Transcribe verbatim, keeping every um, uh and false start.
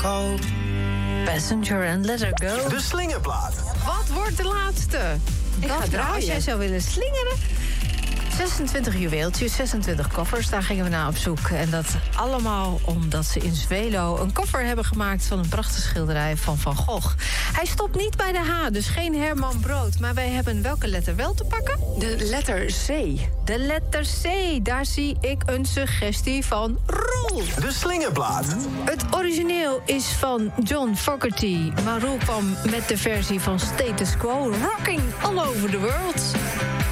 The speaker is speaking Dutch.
cold. Passenger and Let Her Go. De slingerplaat. Wat wordt de laatste? Ik Dat ga nou, draaien. als jij zou willen slingeren. zesentwintig juweeltjes, zesentwintig koffers, daar gingen we naar op zoek. En dat allemaal omdat ze in Zwelo een koffer hebben gemaakt van een prachtige schilderij van Van Gogh. Hij stopt niet bij de H, dus geen Herman Brood. Maar wij hebben welke letter wel te pakken? De letter C. De letter C, daar zie ik een suggestie van Roel. De slingerplaat. Het origineel is van John Fogerty, maar Roel kwam met de versie van Status Quo, Rocking All Over the World.